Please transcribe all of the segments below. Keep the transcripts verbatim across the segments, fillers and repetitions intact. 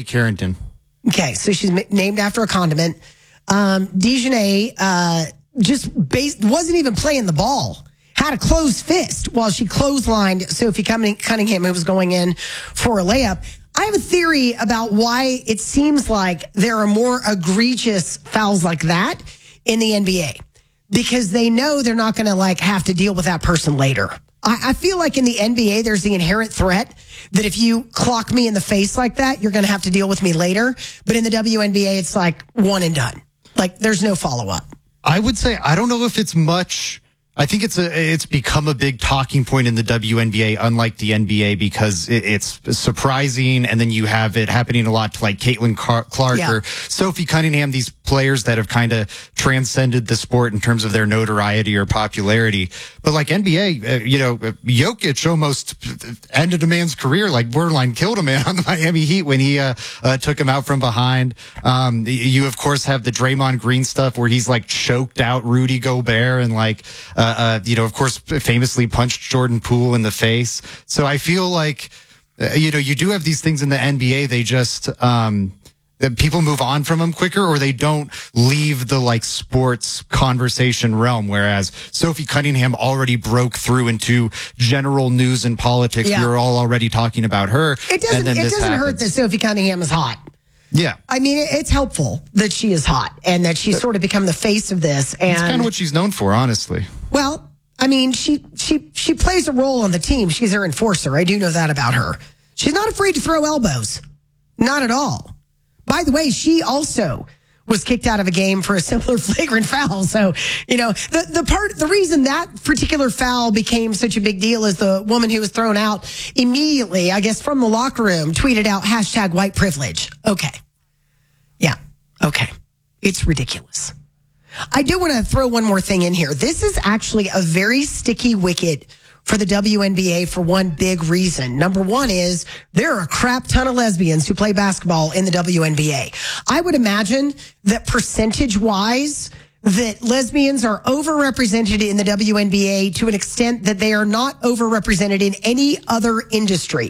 DeJounte Carrington. Okay, so she's named after a condiment. Um, DeJounte uh, just based, wasn't even playing the ball. Had a closed fist while she clotheslined Sophie Cunningham, who was going in for a layup. I have a theory about why it seems like there are more egregious fouls like that in the N B A. Because they know they're not going to like have to deal with that person later. I, I feel like in the N B A, there's the inherent threat that if you clock me in the face like that, you're going to have to deal with me later. But in the W N B A, it's like one and done. Like there's no follow up. I would say, I don't know if it's much. I think it's a, it's become a big talking point in the W N B A, unlike the N B A, because it, it's surprising. And then you have it happening a lot to like Caitlin Car- Clark yeah. or Sophie Cunningham, these players that have kind of transcended the sport in terms of their notoriety or popularity. But like N B A, uh, you know, Jokic almost ended a man's career, like borderline killed a man on the Miami Heat when he uh, uh, took him out from behind. Um, you, of course, have the Draymond Green stuff where he's like choked out Rudy Gobert and like, uh, Uh, you know, of course, famously punched Jordan Poole in the face. So I feel like, uh, you know, you do have these things in the N B A. They just, um, that people move on from them quicker, or they don't leave the like sports conversation realm. Whereas Sophie Cunningham already broke through into general news and politics. Yeah. We were all already talking about her. It doesn't, it doesn't hurt that Sophie Cunningham is hot. Yeah. I mean, it's helpful that she is hot and that she's sort of become the face of this. And it's kind of what she's known for, honestly. Well, I mean, she she she plays a role on the team. She's their enforcer. I do know that about her. She's not afraid to throw elbows. Not at all. By the way, she also was kicked out of a game for a similar flagrant foul. So, you know, the, the part, the reason that particular foul became such a big deal is the woman who was thrown out immediately, I guess, from the locker room, tweeted out hashtag white privilege. Okay. Yeah. Okay. It's ridiculous. I do want to throw one more thing in here. This is actually a very sticky wicket for the W N B A for one big reason. Number one is there are a crap ton of lesbians who play basketball in the W N B A. I would imagine that percentage wise, that lesbians are overrepresented in the W N B A to an extent that they are not overrepresented in any other industry.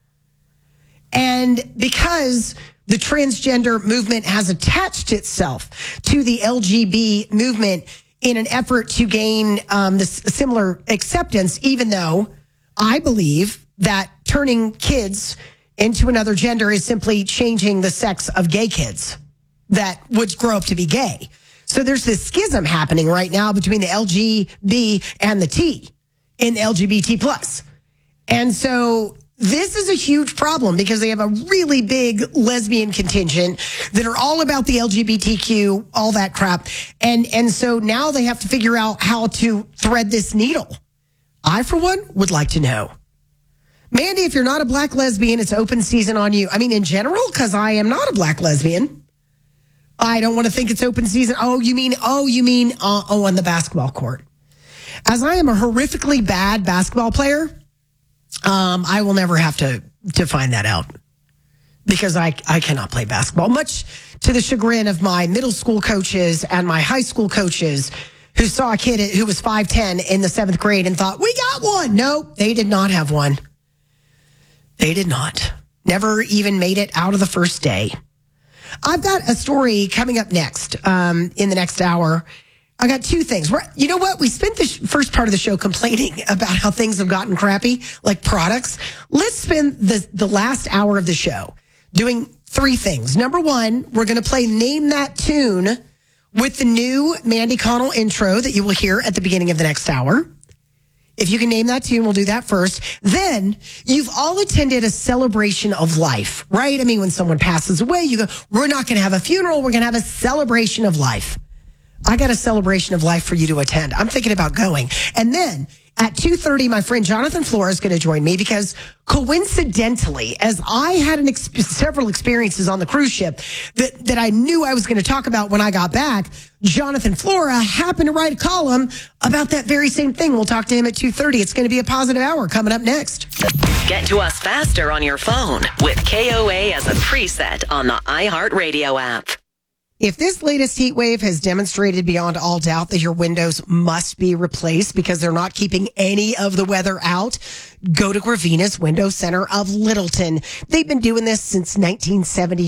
And because the transgender movement has attached itself to the L G B movement in an effort to gain um, this similar acceptance, even though I believe that turning kids into another gender is simply changing the sex of gay kids that would grow up to be gay. So there's this schism happening right now between the L G B and the T in L G B T plus. And so this is a huge problem because they have a really big lesbian contingent that are all about the L G B T Q, all that crap. And, and so now they have to figure out how to thread this needle. I, for one, would like to know. Mandy, if you're not a black lesbian, it's open season on you. I mean, in general, because I am not a black lesbian. I don't want to think it's open season. Oh, you mean, oh, you mean, uh, oh, on the basketball court. As I am a horrifically bad basketball player, Um, I will never have to, to find that out because I, I cannot play basketball, much to the chagrin of my middle school coaches and my high school coaches who saw a kid who was five ten in the seventh grade and thought, we got one. No, they did not have one. They did not. Never even made it out of the first day. I've got a story coming up next, um, in the next hour. I got two things. You know what? We spent the first part of the show complaining about how things have gotten crappy, like products. Let's spend the, the last hour of the show doing three things. Number one, we're going to play Name That Tune with the new Mandy Connell intro that you will hear at the beginning of the next hour. If you can name that tune, we'll do that first. Then you've all attended a celebration of life, right? I mean, when someone passes away, you go, we're not going to have a funeral. We're going to have a celebration of life. I got a celebration of life for you to attend. I'm thinking about going. And then at two thirty, my friend Jonathan Flora is going to join me because coincidentally, as I had an ex- several experiences on the cruise ship that, that I knew I was going to talk about when I got back, Jonathan Flora happened to write a column about that very same thing. We'll talk to him at two thirty. It's going to be a positive hour coming up next. Get to us faster on your phone with K O A as a preset on the iHeartRadio app. If this latest heat wave has demonstrated beyond all doubt that your windows must be replaced because they're not keeping any of the weather out, go to Gravina's Window Center of Littleton. They've been doing this since nineteen seventy.